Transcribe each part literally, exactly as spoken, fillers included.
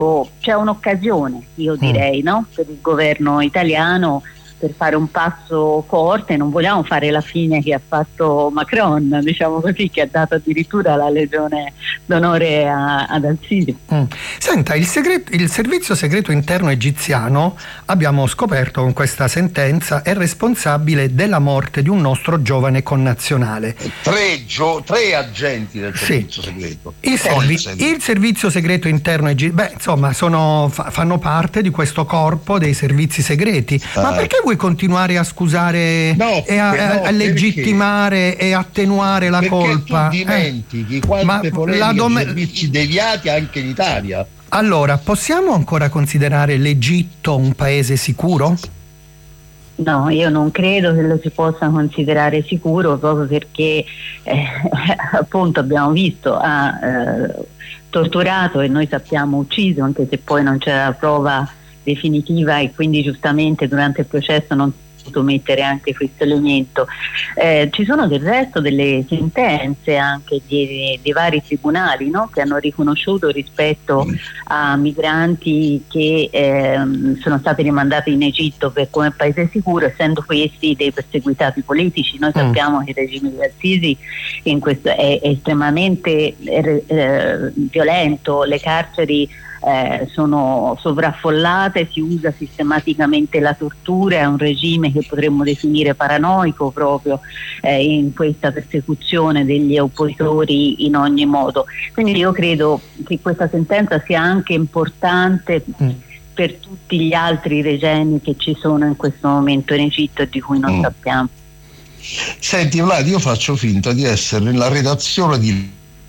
c'è un'occasione, io direi, no? Per il governo italiano per fare un passo forte. Non vogliamo fare la fine che ha fatto Macron, diciamo così, che ha dato addirittura la legione d'onore a, ad al-Sisi. Mm. Senta, il, segreto, il servizio segreto interno egiziano, abbiamo scoperto con questa sentenza, è responsabile della morte di un nostro giovane connazionale. Tre, gio- tre agenti del servizio sì. segreto. Il, servi- il servizio segreto interno egiziano, beh, insomma, sono, fa- fanno parte di questo corpo dei servizi segreti. Ah. Ma perché vuoi continuare a scusare no, e a, no, a legittimare perché? e attenuare la perché colpa? Tu dimentichi eh. quante polemiche dom- servizi deviati anche in Italia. Allora, possiamo ancora considerare l'Egitto un paese sicuro? No, io non credo che lo si possa considerare sicuro, proprio perché eh, appunto abbiamo visto ha eh, torturato e noi sappiamo ucciso, anche se poi non c'è la prova definitiva e quindi giustamente durante il processo non si è potuto mettere anche questo elemento. Eh, ci sono del resto delle sentenze anche di, di vari tribunali, no? Che hanno riconosciuto rispetto a migranti che eh, sono stati rimandati in Egitto per come paese sicuro, essendo questi dei perseguitati politici. Noi sappiamo mm. che il regime di al-Sisi in questo è, è estremamente eh, violento, le carceri Eh, sono sovraffollate, si usa sistematicamente la tortura, è un regime che potremmo definire paranoico proprio eh, in questa persecuzione degli oppositori in ogni modo. Quindi io credo che questa sentenza sia anche importante mm. per tutti gli altri regimi che ci sono in questo momento in Egitto e di cui non mm. sappiamo. Senti Vlad, io faccio finta di essere nella redazione di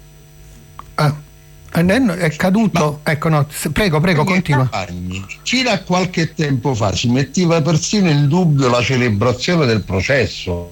ah. È caduto, ma, ecco no, prego, prego, continua. Fino a qualche tempo fa si metteva persino in dubbio la celebrazione del processo.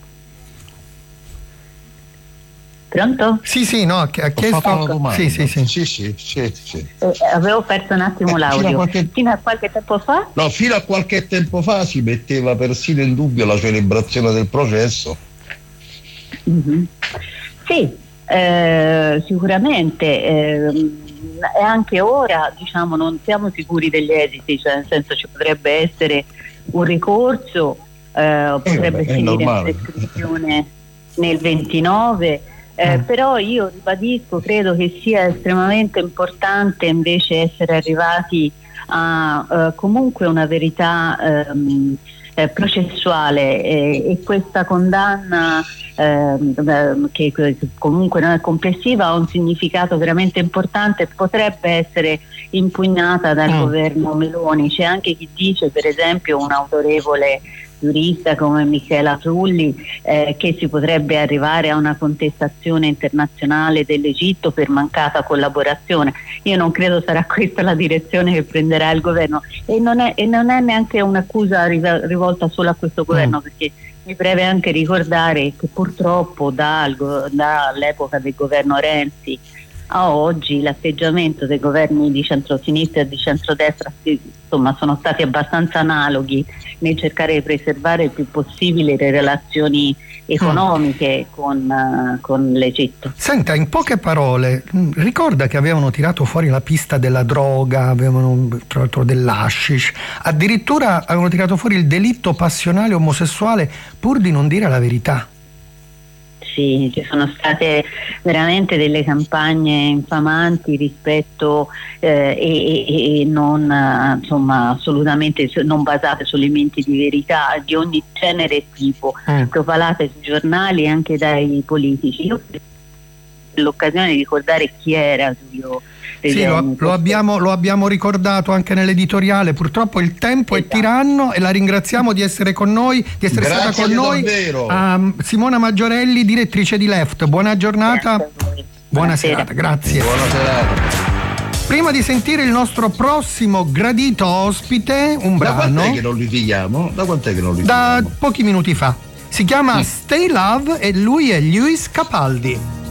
Pronto? Sì, sì, no, ha chiesto. Sì, sì, sì. sì, sì, sì, sì. Eh, avevo perso un attimo eh, l'audio. Fino a, qualche... fino a qualche tempo fa? No, fino a qualche tempo fa si metteva persino in dubbio la celebrazione del processo. Mm-hmm. Sì. Eh, sicuramente eh, e anche ora diciamo non siamo sicuri degli esiti, cioè nel senso ci potrebbe essere un ricorso, eh, potrebbe eh, finire in prescrizione nel ventinove, eh, mm. però io ribadisco, credo che sia estremamente importante invece essere arrivati a eh, comunque una verità ehm, eh, processuale eh, e questa condanna Eh, che comunque non è complessiva, ha un significato veramente importante, potrebbe essere impugnata dal mm. governo Meloni. C'è anche chi dice, per esempio un autorevole giurista come Michela Trulli, eh, che si potrebbe arrivare a una contestazione internazionale dell'Egitto per mancata collaborazione. Io non credo sarà questa la direzione che prenderà il governo e non è, e non è neanche un'accusa rivolta solo a questo governo, mm. perché mi preme anche ricordare che purtroppo dal, dall'epoca del governo Renzi a oggi l'atteggiamento dei governi di centrosinistra e di centrodestra insomma sono stati abbastanza analoghi nel cercare di preservare il più possibile le relazioni economiche mm. con, uh, con l'Egitto. Senta, in poche parole, ricorda che avevano tirato fuori la pista della droga, avevano tra l'altro dell'hashish, addirittura avevano tirato fuori il delitto passionale omosessuale pur di non dire la verità. Sì, ci sono state veramente delle campagne infamanti rispetto eh, e, e non eh, insomma assolutamente non basate su elementi di verità di ogni genere e tipo, mm. propalate sui giornali e anche dai politici. Io ho l'occasione di ricordare chi era Giulio Sì, lo, lo, abbiamo, lo abbiamo ricordato anche nell'editoriale. Purtroppo il tempo esatto. è tiranno e la ringraziamo di essere con noi, di essere Grazie stata con noi. Um, Simona Maggiorelli, direttrice di Left. Buona giornata. Buona serata, grazie. Buona serata. Prima di sentire il nostro prossimo gradito ospite, un brano. Da quant'è che non litighiamo? Da quant'è che non litighiamo? Da pochi minuti fa. Si chiama Stay Love e lui è Lewis Capaldi.